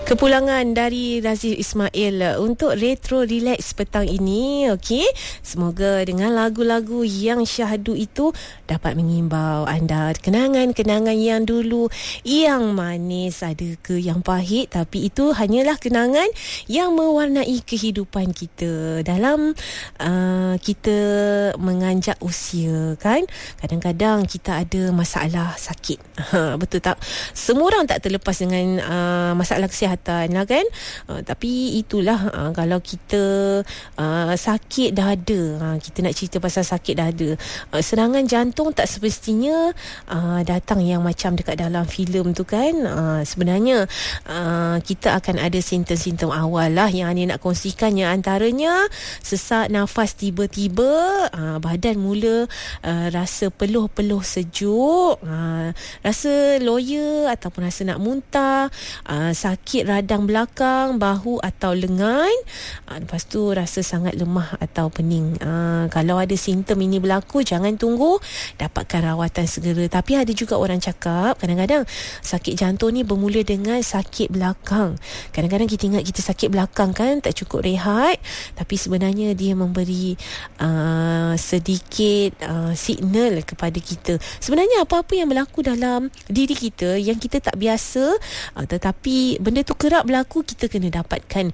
Kepulangan dari Razif Ismail untuk Retro Relax petang ini. Okey, semoga dengan lagu-lagu yang syahdu itu dapat mengimbau anda kenangan-kenangan yang dulu yang manis, ada ke yang pahit, tapi itu hanyalah kenangan yang mewarnai kehidupan kita dalam kita menganjak usia kan. Kadang-kadang kita ada masalah sakit. Betul tak? Semua orang tak terlepas dengan masalah kesihatan lah kan. Tapi itulah kalau kita sakit dada, kita nak cerita pasal sakit dada, serangan jantung tak semestinya datang yang macam dekat dalam filem tu kan. Sebenarnya kita akan ada simptom-simptom awal lah yang Ani nak kongsikan, yang antaranya sesak nafas tiba-tiba, badan mula rasa peluh-peluh sejuk, rasa loya ataupun rasa nak muntah, sakit radang belakang, bahu atau lengan, lepas tu rasa sangat lemah atau pening. Kalau ada simptom ini berlaku, jangan tunggu, dapatkan rawatan segera. Tapi ada juga orang cakap kadang-kadang sakit jantung ni bermula dengan sakit belakang. Kadang-kadang kita ingat kita sakit belakang kan, tak cukup rehat, tapi sebenarnya dia memberi sedikit signal kepada kita. Sebenarnya apa-apa yang berlaku dalam diri kita yang kita tak biasa, tetapi benda tu kerap berlaku, kita kena dapatkan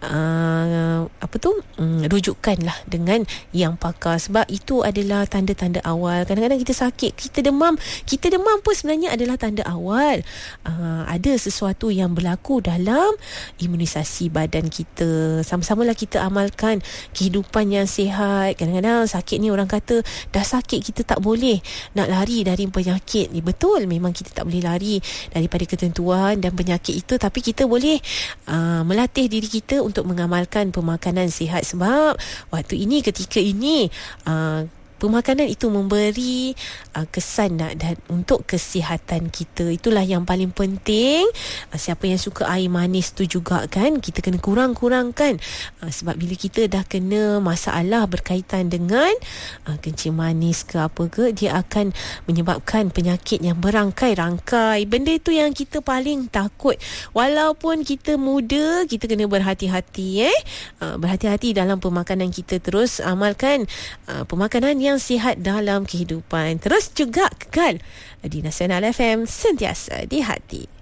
rujukan lah dengan yang pakar, sebab itu adalah tanda-tanda awal. Kadang-kadang kita sakit, kita demam pun sebenarnya adalah tanda awal ada sesuatu yang berlaku dalam imunisasi badan kita. Sama-samalah kita amalkan kehidupan yang sihat. Kadang-kadang sakit ni orang kata dah sakit kita tak boleh nak lari dari penyakit ni. Betul, memang kita tak boleh lari daripada ketentuan dan penyakit itu, tapi kita boleh melatih diri kita untuk mengamalkan pemakanan sihat, sebab waktu ini, ketika ini, pemakanan itu memberi kesan dan untuk kesihatan kita. Itulah yang paling penting. Siapa yang suka air manis tu juga kan, kita kena kurang-kurangkan, sebab bila kita dah kena masalah berkaitan dengan kencing manis ke apa ke, dia akan menyebabkan penyakit yang berangkai-rangkai. Benda itu yang kita paling takut. Walaupun kita muda, kita kena berhati-hati berhati-hati dalam pemakanan kita. Terus amalkan pemakanan yang sihat dalam kehidupan. Terus juga kekal di Nasional FM, sentiasa di hati.